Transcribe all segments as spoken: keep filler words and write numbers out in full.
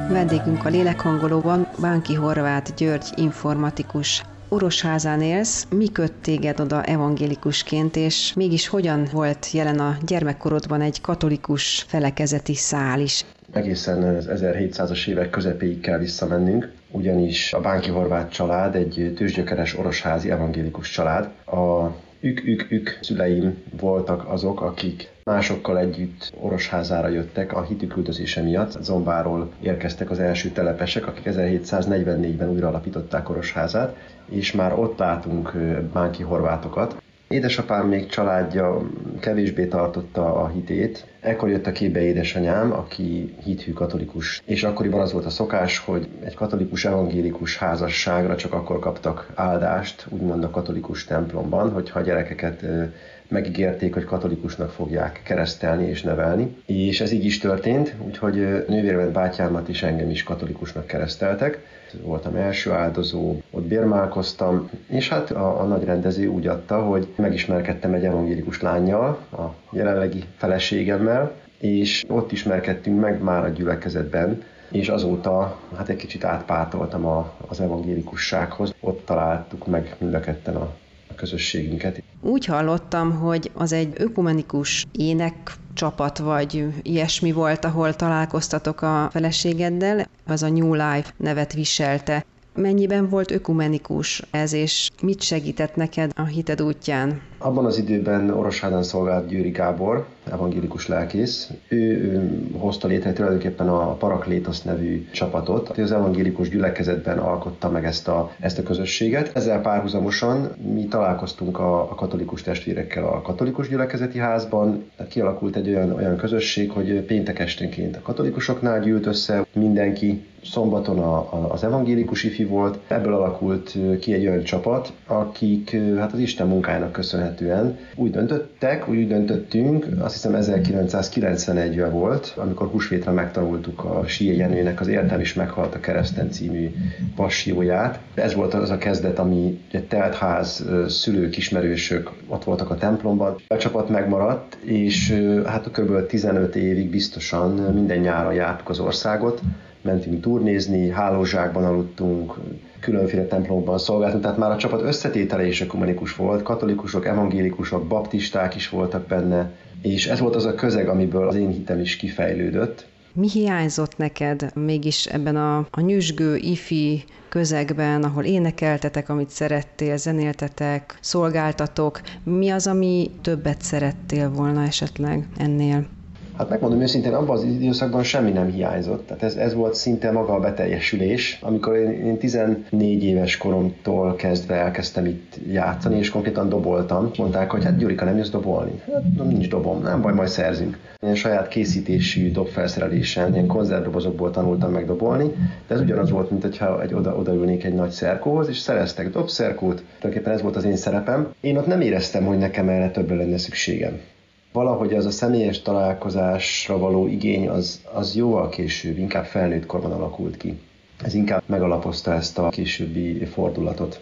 Vendégünk a lélekhangolóban Bánki Horváth György informatikus. Orosházán élsz, mi köt téged oda evangélikusként, és mégis hogyan volt jelen a gyermekkorodban egy katolikus felekezeti szál is? Egészen az ezerhétszázas évek közepéig kell visszamennünk, ugyanis a Bánki Horváth család egy tőzsgyökeres orosházi evangélikus család. A ük-ük-ük szüleim voltak azok, akik másokkal együtt Orosházára jöttek a hitük üldözése miatt. Zombáról érkeztek az első telepesek, akik ezerhétszáznegyvennégyben újra alapították Orosházát, és már ott látunk bánki horvátokat. Édesapám még családja kevésbé tartotta a hitét. Ekkor jött a képbe édesanyám, aki hithű katolikus. És akkoriban az volt a szokás, hogy egy katolikus evangélikus házasságra csak akkor kaptak áldást, úgymond a katolikus templomban, hogyha a gyerekeket megígérték, hogy katolikusnak fogják keresztelni és nevelni. És ez így is történt, úgyhogy nővéremet, bátyámat és engem is katolikusnak kereszteltek. Voltam első áldozó, ott bérmálkoztam, és hát a, a nagy rendező úgy adta, hogy megismerkedtem egy evangélikus lánnyal, a jelenlegi feleségemmel, és ott ismerkedtünk meg már a gyülekezetben, és azóta hát egy kicsit átpártoltam a, az evangélikussághoz. Ott találtuk meg mind a ketten a a közösségünket. Úgy hallottam, hogy az egy ökumenikus énekcsapat, vagy ilyesmi volt, ahol találkoztatok a feleségeddel, az a New Life nevet viselte. Mennyiben volt ökumenikus ez, és mit segített neked a hited útján? Abban az időben Orosházán szolgált Győri Gábor, evangélikus lelkész. Ő, ő hozta létre tulajdonképpen a Paraklétosz nevű csapatot. Az evangélikus gyülekezetben alkotta meg ezt a, ezt a közösséget. Ezzel párhuzamosan mi találkoztunk a, a katolikus testvérekkel a katolikus gyülekezeti házban. Tehát kialakult egy olyan, olyan közösség, hogy péntek esténként a katolikusoknál gyűlt össze mindenki, szombaton a, a, az evangélikus ifi volt. Ebből alakult ki egy olyan csapat, akik hát az Isten munkájának köszönhetően úgy döntöttek, úgy döntöttünk, azt hiszem ezerkilencszázkilencvenegyben volt, amikor húsvétra megtanultuk a Sié Jenőnek az Értem is meghalt a kereszten című passióját. Ez volt az a kezdet, ami egy teltház, szülők, ismerősök ott voltak a templomban. A csapat megmaradt, és hát kb. tizenöt évig biztosan minden nyáron jártuk az országot, mentünk turnézni, hálózsákban aludtunk, különféle templomokban szolgáltunk, tehát már a csapat összetétele is ökumenikus volt, katolikusok, evangélikusok, baptisták is voltak benne, és ez volt az a közeg, amiből az én hitem is kifejlődött. Mi hiányzott neked mégis ebben a, a nyüzsgő ifi közegben, ahol énekeltetek, amit szerettél, zenéltetek, szolgáltatok? Mi az, ami többet szerettél volna esetleg ennél? Hát megmondom őszintén, abban az időszakban semmi nem hiányzott. Tehát ez, ez volt szinte maga a beteljesülés. Amikor én, én tizennégy éves koromtól kezdve elkezdtem itt játszani, és konkrétan doboltam. Mondták, hogy hát Gyurika, nem jössz dobolni? Hát nincs dobom, nem baj, majd szerzünk. Ilyen saját készítésű dobfelszerelésen, ilyen konzervdobozokból tanultam megdobolni, de ez ugyanaz volt, mint hogyha egy oda, odaülnék egy nagy szerkóhoz, és szereztek dobszerkót. Tulajdonképpen ez volt az én szerepem. Én ott nem éreztem, hogy nekem erre többre lenne szükségem. Valahogy az a személyes találkozásra való igény az, az jóval később, inkább felnőtt korban alakult ki. Ez inkább megalapozta ezt a későbbi fordulatot.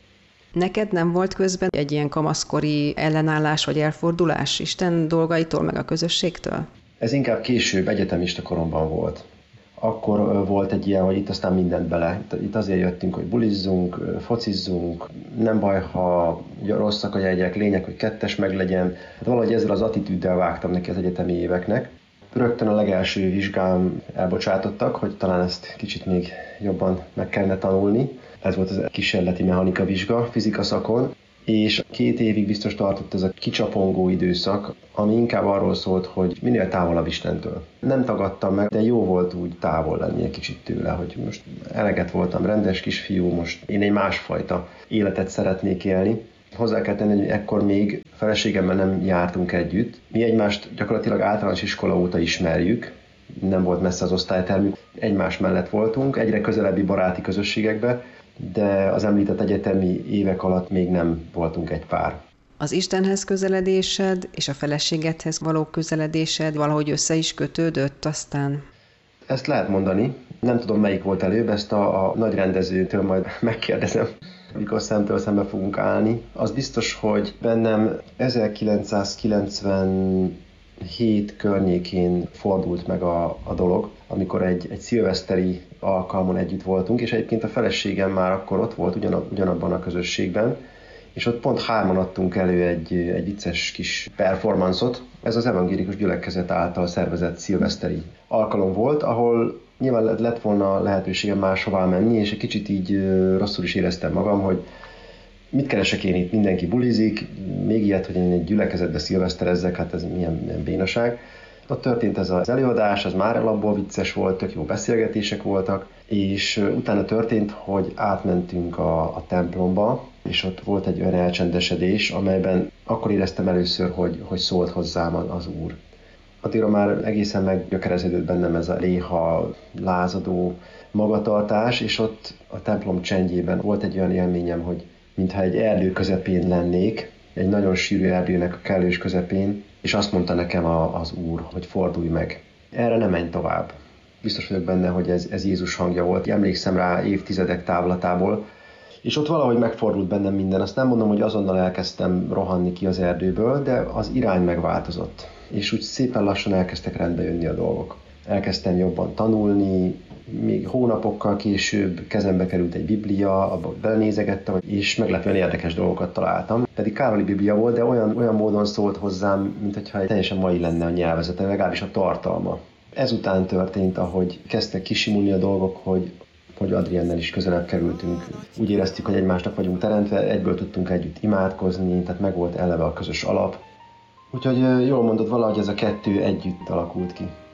Neked nem volt közben egy ilyen kamaszkori ellenállás vagy elfordulás Isten dolgaitól, meg a közösségtől? Ez inkább később, egyetemista koromban volt. Akkor volt egy ilyen, hogy itt aztán mindent bele. Itt azért jöttünk, hogy bulizzunk, focizzunk, nem baj, ha rosszak a jegyek, lényeg, hogy kettes meglegyen. Hát valahogy ezzel az attitűddel vágtam neki az egyetemi éveknek. Rögtön a legelső vizsgám elbocsátottak, hogy talán ezt kicsit még jobban meg kellene tanulni. Ez volt az kísérleti mechanika vizsga fizika szakon. És két évig biztos tartott ez a kicsapongó időszak, ami inkább arról szólt, hogy minél távolabb Istentől. Nem tagadtam meg, de jó volt úgy távol lenni egy kicsit tőle, hogy most eleget voltam, rendes kisfiú, most én egy másfajta életet szeretnék élni. Hozzá kell tenni, hogy ekkor még feleségemmel nem jártunk együtt. Mi egymást gyakorlatilag általános iskola óta ismerjük, nem volt messze az osztálytermünk, egymás mellett voltunk, egyre közelebbi baráti közösségekbe, de az említett egyetemi évek alatt még nem voltunk egy pár. Az Istenhez közeledésed és a feleségedhez való közeledésed valahogy össze is kötődött aztán? Ezt lehet mondani. Nem tudom, melyik volt előbb, ezt a, a nagy rendezőtől majd megkérdezem, mikor szemtől szembe fogunk állni. Az biztos, hogy bennem ezerkilencszázkilencvenhét környékén fordult meg a, a dolog, amikor egy, egy szilveszteri alkalmon együtt voltunk, és egyébként a feleségem már akkor ott volt ugyanab, ugyanabban a közösségben, és ott pont hárman adtunk elő egy, egy vicces kis performanszot. Ez az evangélikus gyülekezet által szervezett szilveszteri alkalom volt, ahol nyilván lett volna lehetőségem máshová menni, és egy kicsit így rosszul is éreztem magam, hogy mit keresek én itt, mindenki bulizik, még ilyet, hogy én egy gyülekezetbe szilveszterezzek, hát ez milyen, milyen bénaság. Ott történt ez az előadás, az már alapból vicces volt, tök jó beszélgetések voltak, és utána történt, hogy átmentünk a, a templomba, és ott volt egy olyan elcsendesedés, amelyben akkor éreztem először, hogy, hogy szólt hozzám az Úr. Addigra már egészen meggyökereződött bennem ez a léha, lázadó magatartás, és ott a templom csendjében volt egy olyan élményem, hogy mintha egy erdő közepén lennék, egy nagyon sűrű erdőnek a kellős közepén, és azt mondta nekem a, az Úr, hogy fordulj meg. Erre nem menj tovább. Biztos vagyok benne, hogy ez, ez Jézus hangja volt. Emlékszem rá évtizedek távlatából, és ott valahogy megfordult bennem minden. Azt nem mondom, hogy azonnal elkezdtem rohanni ki az erdőből, de az irány megváltozott. És úgy szépen lassan elkezdtek rendbe jönni a dolgok. Elkezdtem jobban tanulni, még hónapokkal később kezembe került egy biblia, abba belenézegettem, és meglepően érdekes dolgokat találtam. Pedig Károli biblia volt, de olyan, olyan módon szólt hozzám, mintha egy teljesen mai lenne a nyelvezete, legalábbis a tartalma. Ezután történt, ahogy kezdtek kisimulni a dolgok, hogy, hogy Adriennel is közelebb kerültünk. Úgy éreztük, hogy egymásnak vagyunk teremtve, egyből tudtunk együtt imádkozni, tehát meg volt eleve a közös alap. Úgyhogy jól mondod, valahogy ez a kettő együtt alakult ki.